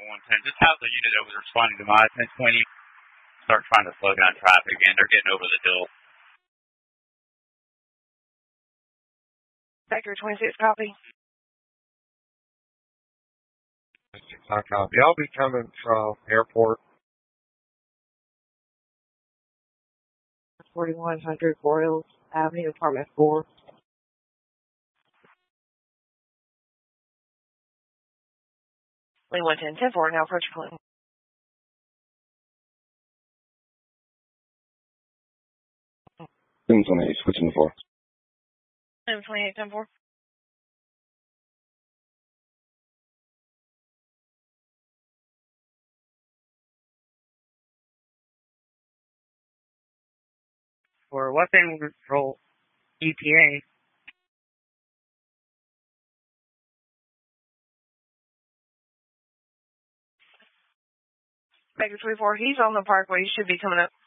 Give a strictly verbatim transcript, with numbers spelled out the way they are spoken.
one ten. Just have the unit that was responding to my ten twenty start trying to slow down traffic again. They're getting over the hill. Sector twenty-six, copy. I copy. I'll be coming from airport. forty-one hundred Boreals Avenue, apartment four. twenty-one ten, ten four, now approach Clinton. seven twenty-eight, switching to four. seven twenty-eight, ten four. For weapon control E T A. Sector twenty-four, he's on the parkway. He should be coming up.